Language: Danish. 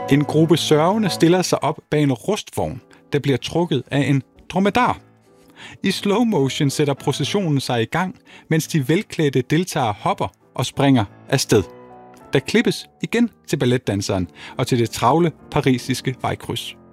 En gruppe sørgende stiller sig op bag en rustvogn, der bliver trukket af en dromedar. I slow motion sætter processionen sig i gang, mens de velklædte deltagere hopper og springer afsted. Der klippes igen til balletdanseren og til det travle parisiske vejkryds.